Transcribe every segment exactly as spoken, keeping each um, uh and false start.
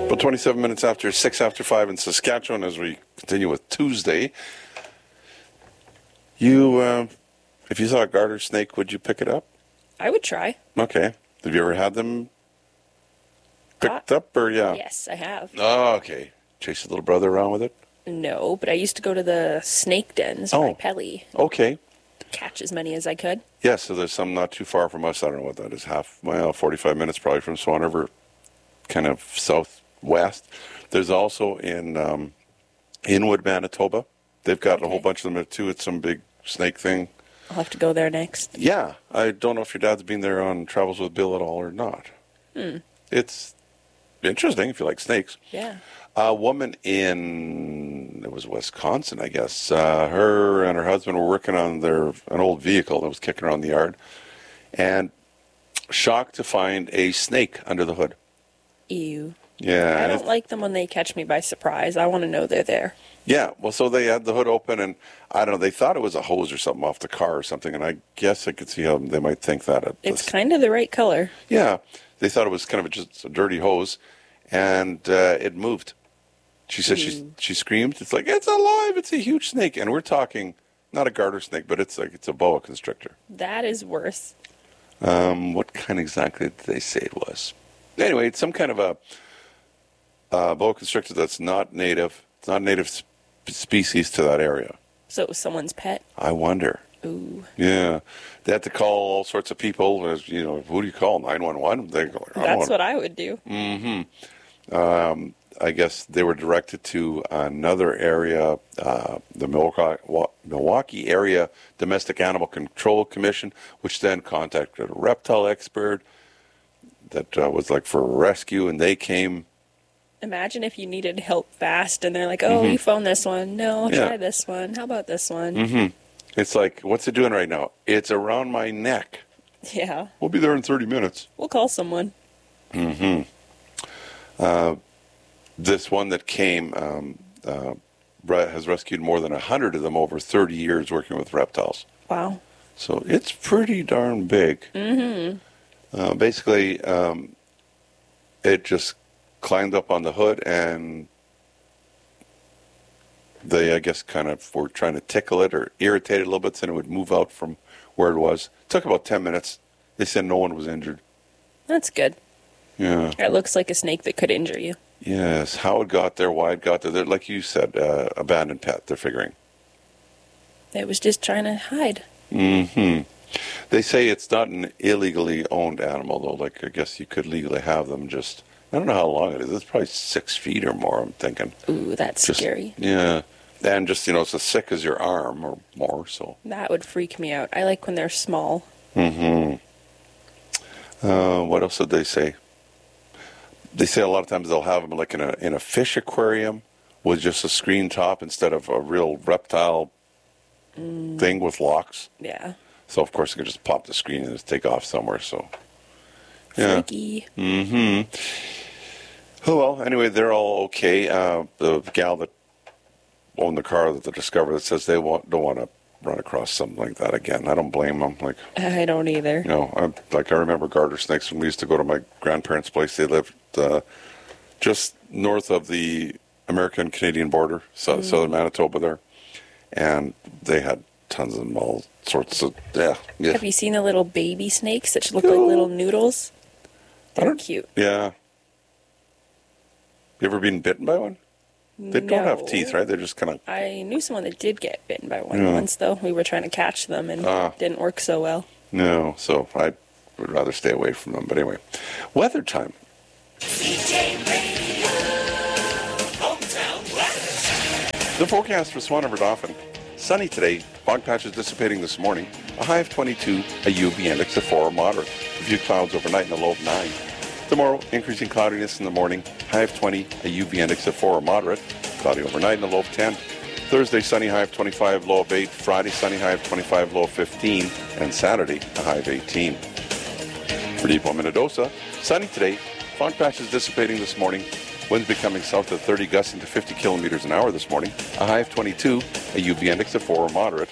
Well, twenty-seven minutes after six after five in Saskatchewan as we continue with Tuesday. You, uh, if you saw a garter snake, would you pick it up? I would try. Okay. Have you ever had them picked Uh, up or yeah? Yes, I have. Oh, okay. Chase your little brother around with it? No, but I used to go to the snake dens Oh. by Pelly, Okay. catch as many as I could. Yeah, so there's some not too far from us. I don't know what that is. Half mile, forty-five minutes probably from Swan River, kind of southwest. There's also in um, Inwood, Manitoba. They've got a whole Okay. bunch of them too. It's some big snake thing. I'll have to go there next. Yeah, I don't know if your dad's been there on Travels with Bill at all or not. Hmm. It's interesting if you like snakes. Yeah. A woman in, it was Wisconsin, I guess. Uh, her and her husband were working on their an old vehicle that was kicking around the yard, and shocked to find a snake under the hood. Ew. Yeah, I and don't it- like them when they catch me by surprise. I want to know they're there. yeah. Well, so they had the hood open, and I don't know. They thought it was a hose or something off the car or something, and I guess I could see how they might think that. At It's this- kind of the right color. Yeah, they thought it was kind of just a dirty hose, and uh, it moved. She said she Ooh. she screamed. It's like, it's alive! It's a huge snake, and we're talking not a garter snake, but it's like it's a boa constrictor. That is worse. Um, what kind exactly did they say it was? Anyway, it's some kind of a uh, boa constrictor that's not native. It's not a native sp- species to that area. So it was someone's pet. I wonder. Ooh. Yeah, they had to call all sorts of people. As you know, who do you call? Nine one one. They go. I don't That's want- what I would do. Um, I guess they were directed to another area, uh, the Milwaukee, Milwaukee Area Domestic Animal Control Commission, which then contacted a reptile expert that uh, was like for rescue, and they came. Imagine if you needed help fast and they're like, oh, you found this one. No, Mm-hmm. Yeah. try this one. How about this one? Mm-hmm. It's like, what's it doing right now? It's around my neck. Yeah. We'll be there in thirty minutes. We'll call someone. This one that came um, uh, re- has rescued more than one hundred of them over thirty years working with reptiles. Wow. So it's pretty darn big. Mm-hmm. Uh, basically, um, it just climbed up on the hood, and they, I guess, kind of were trying to tickle it or irritate it a little bit, so it would move out from where it was. It took about ten minutes. They said no one was injured. That's good. Yeah. It looks like a snake that could injure you. Yes. How it got there, why it got there. They're, like you said, uh, abandoned pet, they're figuring. It was just trying to hide. Mm-hmm. They say it's not an illegally owned animal, though. Like, I guess you could legally have them just, I don't know how long it is. It's probably six feet or more, I'm thinking. Ooh, that's Just, scary. Yeah. And just, you know, it's as thick as your arm or more, so. That would freak me out. I like when they're small. Mm-hmm. Uh, what else did they say? They say a lot of times they'll have them like in a in a fish aquarium with just a screen top instead of a real reptile thing with locks. Yeah. So of course you can just pop the screen and just take off somewhere. So yeah. Freaky. Mm-hmm. Oh well. Anyway, they're all okay. Uh, the gal that owned the car that they discovered it says they want, don't want to run across something like that again. I don't blame them. Like. I don't either. You know, I, like I remember garter snakes when we used to go to my grandparents' place. They lived uh, just north of the American-Canadian border, so, southern Manitoba there, and they had tons of them, all sorts of, yeah. yeah. Have you seen the little baby snakes that look like little noodles? I They're don't- cute. Yeah. You ever been bitten by one? They don't have No. teeth, right? They're just kind of, I knew someone that did get bitten by one Yeah. once, though. We were trying to catch them and Ah. didn't work so well. no, so I would rather stay away from them. But anyway, weather time. The forecast for Swan River Dauphin. Sunny today, fog patches dissipating this morning, a high of twenty-two, a U V index of four, moderate. A few clouds overnight and a low of nine. Tomorrow, increasing cloudiness in the morning, high of twenty, a U V index of four, moderate. Cloudy overnight and a low of ten. Thursday, sunny, high of twenty-five, low of eight. Friday, sunny, high of twenty-five, low of fifteen. And Saturday, a high of eighteen. For Depot, Minnedosa, sunny today, fog patches dissipating this morning. Winds becoming south of thirty, gusting to fifty kilometers an hour this morning. A high of twenty-two, a U V index of four, moderate.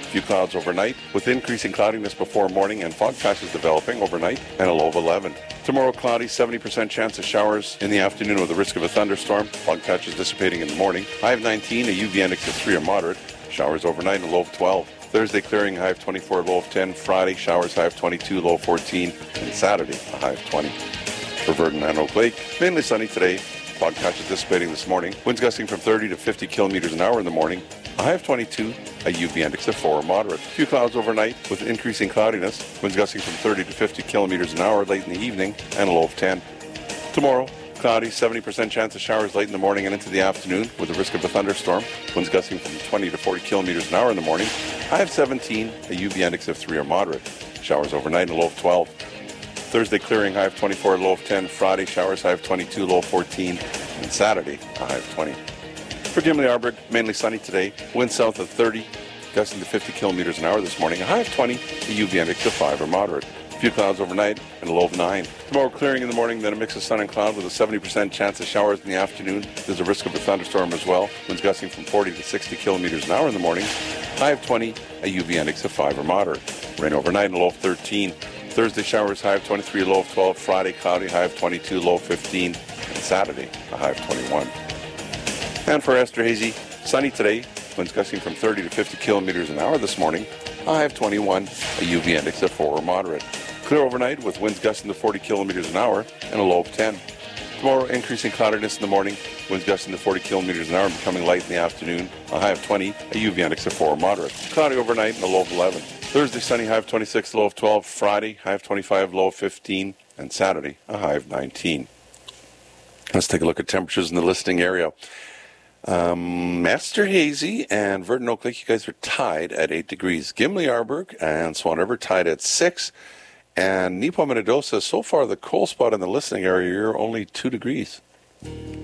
A few clouds overnight with increasing cloudiness before morning and fog patches developing overnight and a low of eleven. Tomorrow, cloudy, seventy percent chance of showers in the afternoon with the risk of a thunderstorm. Fog patches dissipating in the morning. High of nineteen, a U V index of three or moderate. Showers overnight, a low of twelve. Thursday, clearing, high of twenty-four, low of ten. Friday, showers, high of twenty-two, low of fourteen. And Saturday, a high of twenty. For Verdun and Oak Lake, mainly sunny today. Fog patches dissipating this morning. Winds gusting from thirty to fifty kilometers an hour in the morning. A high of twenty-two, a U V index of four or moderate. A few clouds overnight with increasing cloudiness. Winds gusting from thirty to fifty kilometers an hour late in the evening and a low of ten. Tomorrow, cloudy, seventy percent chance of showers late in the morning and into the afternoon with the risk of a thunderstorm. Winds gusting from twenty to forty kilometers an hour in the morning. High of seventeen, a U V index of three or moderate. Showers overnight, a low of twelve. Thursday, clearing, high of twenty-four, low of ten. Friday, showers, high of twenty-two, low of fourteen. And Saturday, a high of twenty. For Gimli Arborg, mainly sunny today. Wind south of thirty, gusting to fifty kilometers an hour this morning. A high of twenty, a U V index of five or moderate. A few clouds overnight and a low of nine. Tomorrow, clearing in the morning, then a mix of sun and cloud with a seventy percent chance of showers in the afternoon. There's a risk of a thunderstorm as well. Winds gusting from forty to sixty kilometers an hour in the morning. High of twenty, a U V index of five or moderate. Rain overnight and a low of thirteen. Thursday, showers, high of twenty-three, low of twelve. Friday, cloudy, high of twenty-two, low of fifteen. And Saturday, a high of twenty-one. And for Esterhazy, sunny today. Winds gusting from thirty to fifty kilometers an hour this morning. A high of twenty-one, a U V index of four or moderate. Clear overnight with winds gusting to forty kilometers an hour and a low of ten. Tomorrow, increasing cloudiness in the morning. Winds gusting to forty kilometers an hour and becoming light in the afternoon. A high of twenty, a U V index of four or moderate. Cloudy overnight and a low of eleven. Thursday, sunny, high of twenty-six, low of twelve. Friday, high of twenty-five, low of fifteen. And Saturday, a high of nineteen. Let's take a look at temperatures in the listening area. Um, Esterhazy and Verdun Oak Lake, you guys are tied at eight degrees. Gimli Arborg and Swan River tied at six. And Neepawa Minnedosa, so far the cold spot in the listening area, you're only two degrees.